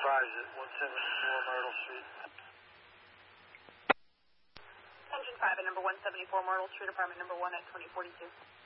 advised at 174 Myrtle Street. Engine 5 at number 174 Myrtle Street, apartment number 1 at 2042.